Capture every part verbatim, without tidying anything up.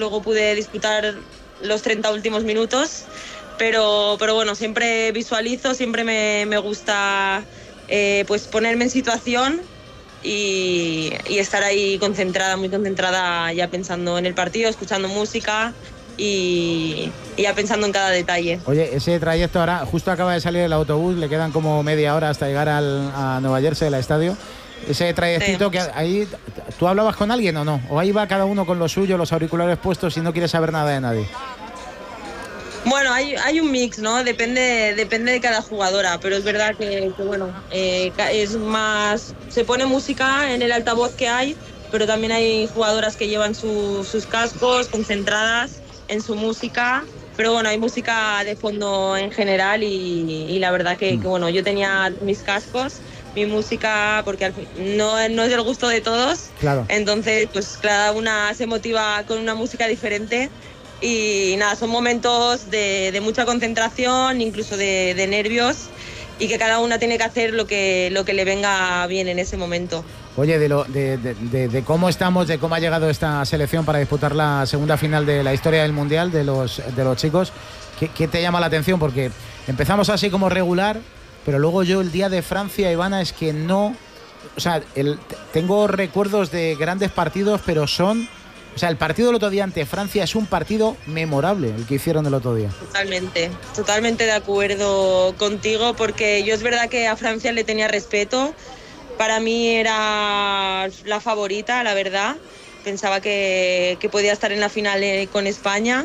luego pude disputar los treinta últimos minutos, pero, pero bueno, siempre visualizo, siempre me, me gusta eh, pues ponerme en situación y, y estar ahí concentrada, muy concentrada, ya pensando en el partido, escuchando música y, y ya pensando en cada detalle. Oye, ese trayecto ahora, justo acaba de salir el autobús, le quedan como media hora hasta llegar al, a Nueva Jersey, al estadio. Ese trayectito, sí. que ahí, ¿tú hablabas con alguien o no? ¿O ahí va cada uno con lo suyo, los auriculares puestos y no quiere saber nada de nadie? Bueno, hay, hay un mix, ¿no? Depende, depende de cada jugadora, pero es verdad que, que bueno, eh, es más, se pone música en el altavoz que hay, pero también hay jugadoras que llevan su, sus cascos concentradas en su música, pero bueno, hay música de fondo en general y, y la verdad que, que bueno, yo tenía mis cascos, mi música, porque al fin, no, no es del gusto de todos, claro. Entonces pues cada una se motiva con una música diferente. Y nada, son momentos de, de mucha concentración, incluso de, de nervios, y que cada una tiene que hacer lo que, lo que le venga bien en ese momento. Oye, de, lo, de, de, de, de cómo estamos, de cómo ha llegado esta selección para disputar la segunda final de la historia del Mundial de los, de los chicos, ¿qué, qué te llama la atención? Porque empezamos así como regular, pero luego yo el día de Francia, Ivana, es que no... O sea, el, tengo recuerdos de grandes partidos, pero son... O sea, el partido del otro día ante Francia es un partido memorable, el que hicieron el otro día. Totalmente, totalmente de acuerdo contigo, porque yo es verdad que a Francia le tenía respeto. Para mí era la favorita, la verdad. Pensaba que, que podía estar en la final con España,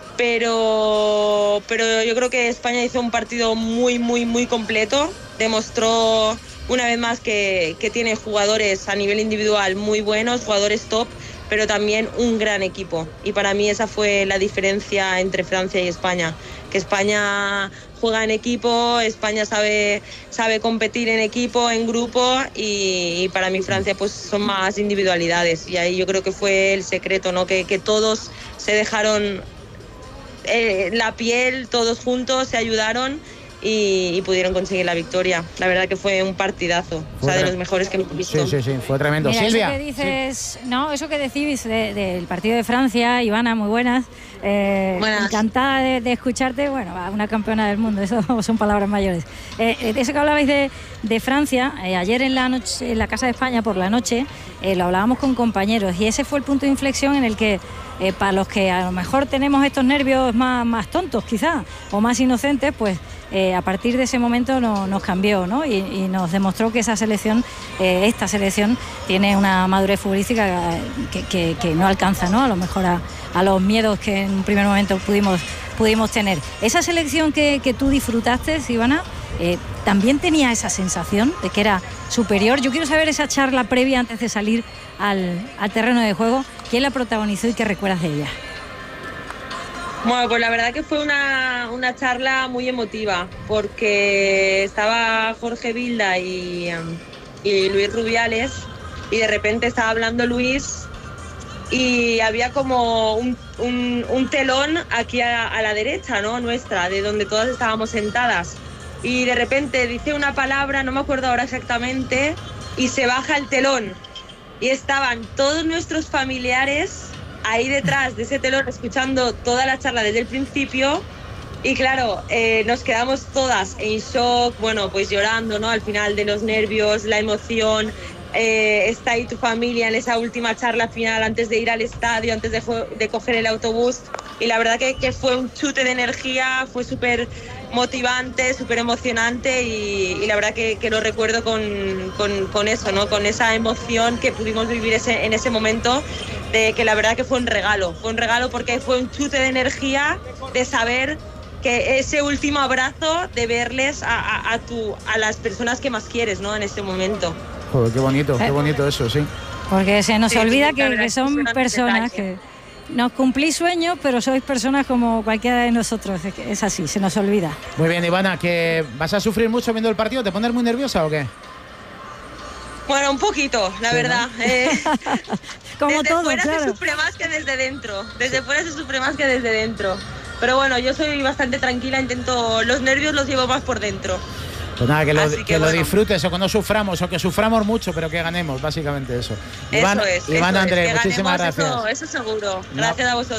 pero, pero yo creo que España hizo un partido muy, muy, muy completo. Demostró una vez más que, que tiene jugadores a nivel individual muy buenos, jugadores top, pero también un gran equipo. Y para mí esa fue la diferencia entre Francia y España, que España juega en equipo, España sabe, sabe competir en equipo, en grupo, y, y para mí Francia pues son más individualidades. Y ahí yo creo que fue el secreto, ¿no? Que, que todos se dejaron eh, la piel, todos juntos, se ayudaron Y, y pudieron conseguir la victoria. La verdad que fue un partidazo, o sea, de los mejores que hemos visto. Sí, sí, sí, fue tremendo. Mira, Silvia. Eso que dices, sí. No, eso que decís de, del partido de Francia, Ivana, muy buenas. Eh, buenas. Encantada de, de escucharte. Bueno, una campeona del mundo, eso son palabras mayores. Eh, eso que hablabais de, de Francia, eh, ayer en la noche, en la Casa de España por la noche, eh, lo hablábamos con compañeros y ese fue el punto de inflexión en el que eh, para los que a lo mejor tenemos estos nervios más, más tontos quizás o más inocentes, pues Eh, a partir de ese momento no, nos cambió, ¿no? y, y nos demostró que esa selección, eh, esta selección tiene una madurez futbolística que, que, que no alcanza, ¿no? A lo mejor a, a los miedos que en un primer momento pudimos, pudimos tener. Esa selección que, que tú disfrutaste, Ivana, eh, también tenía esa sensación de que era superior. Yo quiero saber esa charla previa antes de salir al, al terreno de juego, ¿quién la protagonizó y qué recuerdas de ella? Bueno, pues la verdad que fue una, una charla muy emotiva, porque estaba Jorge Vilda y, y Luis Rubiales, y de repente estaba hablando Luis y había como un, un, un telón aquí a, a la derecha, ¿no? Nuestra, de donde todas estábamos sentadas, y de repente dice una palabra, no me acuerdo ahora exactamente, y se baja el telón y estaban todos nuestros familiares ahí detrás de ese telón escuchando toda la charla desde el principio. Y claro, eh, nos quedamos todas en shock, bueno, pues llorando, ¿no? Al final, de los nervios, la emoción, eh, está ahí tu familia en esa última charla final antes de ir al estadio, antes de, de coger el autobús, y la verdad que, que fue un chute de energía, fue súper motivante, súper emocionante, y, y la verdad que, que lo recuerdo con, con, con eso, ¿no? Con esa emoción que pudimos vivir ese, en ese momento, de que la verdad que fue un regalo, fue un regalo porque fue un chute de energía, de saber que ese último abrazo, de verles a, a, a, tu, a las personas que más quieres, ¿no? En este momento. Joder, qué bonito, qué bonito eso, sí. Porque se nos sí, olvida sí, que, que son personas que nos cumplís sueños, pero sois personas como cualquiera de nosotros. Es así, se nos olvida. Muy bien, Ivana, ¿que vas a sufrir mucho viendo el partido? ¿Te pones muy nerviosa o qué? Bueno, un poquito, la sí, verdad. ¿no? Eh, como desde todo, fuera claro. se sufre más que desde dentro. Desde fuera se sufre más que desde dentro. Pero bueno, yo soy bastante tranquila, intento, los nervios los llevo más por dentro. Pues nada, que lo, que, que bueno. lo disfrutes, o que no suframos, o que suframos mucho, pero que ganemos, básicamente eso. Eso Iván, es. Iván eso Andrés, es, muchísimas ganemos, gracias. Eso, eso seguro. Gracias no. a vosotros.